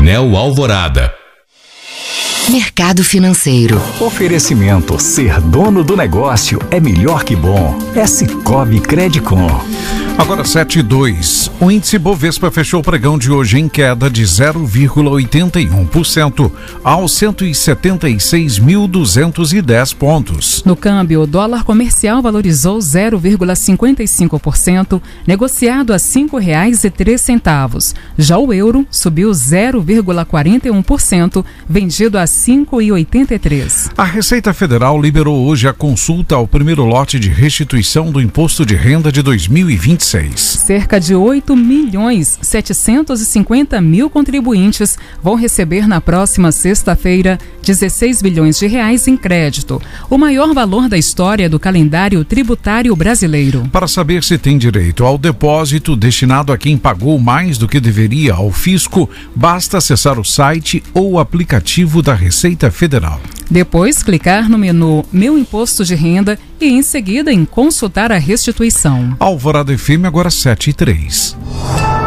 Anel Alvorada. Mercado Financeiro. Oferecimento: ser dono do negócio é melhor que bom. É Sicoob Credicom. Agora 7,2. O índice Bovespa fechou o pregão de hoje em queda de 0,81% aos 176.210 pontos. No câmbio, o dólar comercial valorizou 0,55%, negociado a R$ 5,03. Já o euro subiu 0,41%, vendido a R$ 5,83. A Receita Federal liberou hoje a consulta ao primeiro lote de restituição do Imposto de Renda de 2026. Cerca de 8.750.000 contribuintes vão receber na próxima sexta-feira 16 bilhões de reais em crédito, o maior valor da história do calendário tributário brasileiro. Para saber se tem direito ao depósito destinado a quem pagou mais do que deveria ao fisco, basta acessar o site ou o aplicativo da Receita Federal. Depois, clicar no menu Meu Imposto de Renda e, em seguida, em Consultar a Restituição. Alvorada FM, agora 7,3.